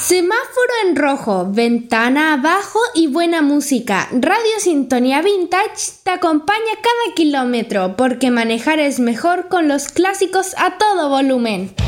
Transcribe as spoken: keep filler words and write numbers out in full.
Semáforo en rojo, ventana abajo y buena música. Radio Sintonía Vintage te acompaña cada kilómetro porque manejar es mejor con los clásicos a todo volumen.